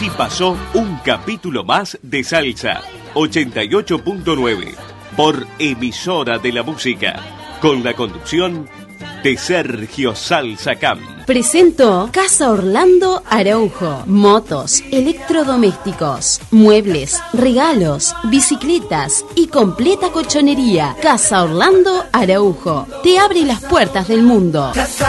Así pasó un capítulo más de Salsa 88.9 por Emisora de la Música, con la conducción de Sergio Salsa Camp. Presento Casa Orlando Araujo. Motos, electrodomésticos, muebles, regalos, bicicletas y completa colchonería. Casa Orlando Araujo te abre las puertas del mundo. Casa